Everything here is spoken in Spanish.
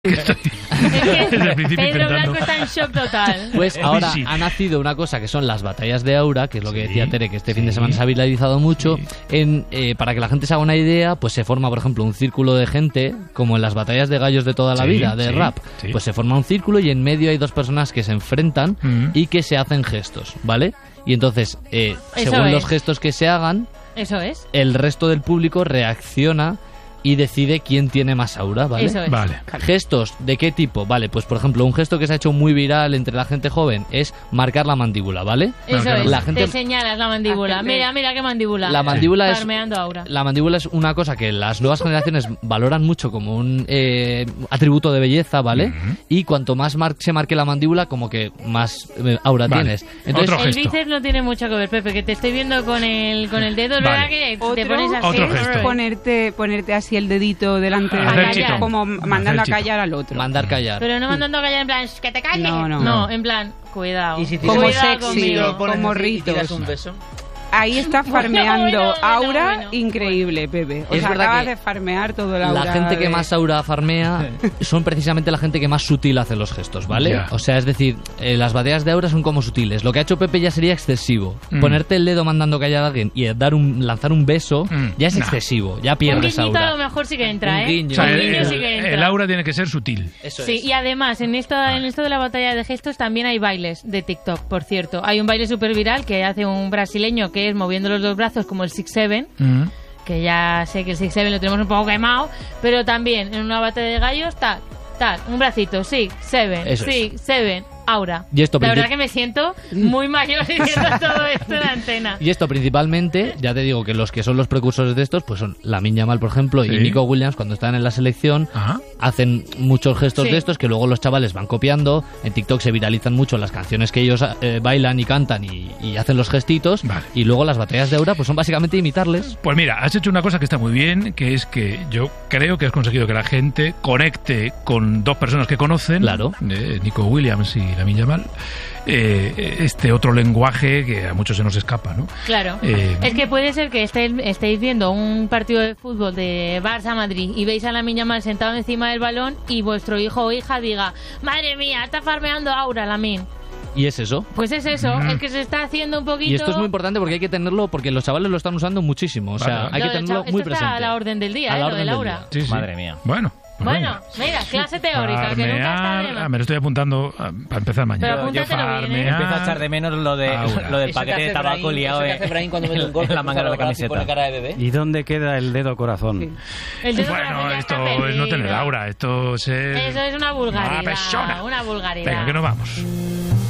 Desde el principio Pedro intentando. Blanco está en shock total. Pues ahora Sí. ha nacido una cosa que son las batallas de aura, que es lo que Sí, decía Tere, que este fin de sí. semana se ha viralizado mucho. Sí. Para que la gente se haga una idea, pues se forma, por ejemplo, un círculo de gente, como en las batallas de gallos de toda la Sí, vida, de sí, rap. sí. Pues se forma un círculo y en medio hay dos personas que se enfrentan y que se hacen gestos, ¿vale? Y entonces, según es. los gestos que se hagan, Eso es. el resto del público reacciona y decide quién tiene más aura, ¿vale? Eso es. Vale. ¿Gestos de qué tipo? Vale, pues por ejemplo, un gesto que se ha hecho muy viral entre la gente joven es marcar la mandíbula, ¿vale? Eso claro. es. La gente- Te señalas la mandíbula. Mira, mira qué mandíbula. La mandíbula es Farmeando aura. la mandíbula es una cosa que las nuevas generaciones valoran mucho como un atributo de belleza, ¿vale? Ujú. Y cuanto más se marque la mandíbula, como que más aura Vale. tienes. Entonces, Otro El gesto. bíceps no tiene mucho que ver, Pepe, que te estoy viendo con el dedo, es Vale. verdad que te Otro- pones así. Otro gesto. Ponerte así el dedito delante de Hacer la chito. como mandando a Hacer callar al otro. mandar callar. Pero no mandando a callar en plan, que te calles. No, no. No, en plan, cuidado. Y si Como Cuidado sexy, conmigo. como y ritos. tiras un beso. Ahí está farmeando bueno, aura bueno. increíble, Pepe. O Es sea, verdad acabas que de farmear todo el aura. La gente que de- más aura farmea son precisamente la gente que más sutil hace los gestos, ¿vale? Ya. O sea, es decir, las batallas de aura son como sutiles. Lo que ha hecho Pepe ya sería excesivo. Mm. Ponerte el dedo mandando callar a alguien y lanzar un beso ya es Nah. excesivo, ya Un pierdes guiñito a aura. lo mejor sí que Un entra, ¿eh? guiño. O sea, Un el- guiño sí que entra. el aura tiene que ser sutil. Eso Sí, es. y además en esto de la batalla de gestos también hay bailes de TikTok, por cierto. Hay un baile súper viral que hace un brasileño que es moviendo los dos brazos como el 6-7, Mm. que ya sé que el 6-7 lo tenemos un poco quemado, pero también en una batalla de gallos, tal, un bracito, sí, 7, Eso sí, 7, aura. Y esto la verdad princip- que me siento muy mayor diciendo todo esto en la antena. Y esto principalmente, ya te digo que los que son los precursores de estos, pues son Lamine Yamal, por ejemplo, Sí. y Nico Williams, cuando están en la selección, Ajá. hacen muchos gestos Sí. de estos que luego los chavales van copiando. En TikTok se viralizan mucho las canciones que ellos bailan y cantan y hacen los gestitos. Vale. Y luego las batallas de aura pues son básicamente imitarles. Pues mira, has hecho una cosa que está muy bien, que es que yo creo que has conseguido que la gente conecte con dos personas que conocen, Claro. Nico Williams y Lamine Yamal, este otro lenguaje que a muchos se nos escapa, ¿no? Claro. Es que puede ser que estéis viendo un partido de fútbol de Barça-Madrid y veis a Lamine Yamal sentado encima del balón y vuestro hijo o hija diga, madre mía, está farmeando aura Lamine. Y es eso. Pues es eso, es que se está haciendo un poquito... Y esto es muy importante porque hay que tenerlo, porque los chavales lo están usando muchísimo. O sea, Vale, vale. hay que Lo del tenerlo chavo- muy esto está presente. a la orden del día, A la lo orden del del aura. día. Sí, sí. Madre mía. Bueno. pues Bueno, mira, clase teórica, que nunca está de más. Me lo estoy apuntando para empezar mañana. Pero apúntatelo bien, ¿eh? Empiezo a echar de menos lo del Aura. paquete de tabaco liado en la manga de la camiseta. de bebé. ¿Y dónde queda el dedo corazón? El dedo Bueno, corazón ya esto está es no perdido. tener aura, esto es ser Eso es una una persona. vulgaridad. Una vulgaridad. Venga, que nos vamos.